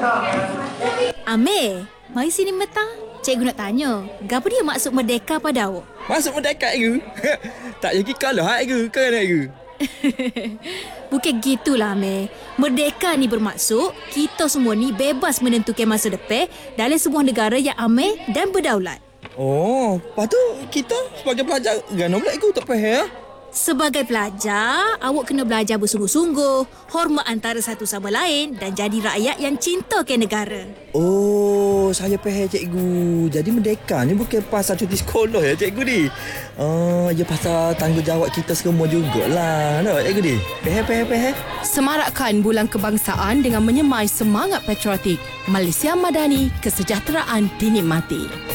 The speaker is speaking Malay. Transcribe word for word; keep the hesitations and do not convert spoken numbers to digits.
Amir, mari sini metang. Cikgu nak tanya, gapo dia maksud merdeka pada awak? Masuk mendekat ke? Tak jadi kalah hak ke? Kan ke? Bukan gitulah, Amir. Merdeka ni bermaksud kita semua ni bebas menentukan masa depan dalam sebuah negara yang aman dan berdaulat. Oh, lepas tu kita sebagai pelajar gana pula ikut tak faham? Sebagai pelajar, awak kena belajar bersungguh-sungguh, hormat antara satu sama lain dan jadi rakyat yang cinta ke negara. Oh, saya faham cikgu. Jadi merdeka ni bukan pasal cuti sekolah ya cikgu ni. Oh, ia pasal tanggungjawab kita semua jugalah. Nak cikgu ni? Faham, faham, faham. Semarakkan Bulan Kebangsaan dengan menyemai semangat patriotik. Malaysia Madani, kesejahteraan dinikmati.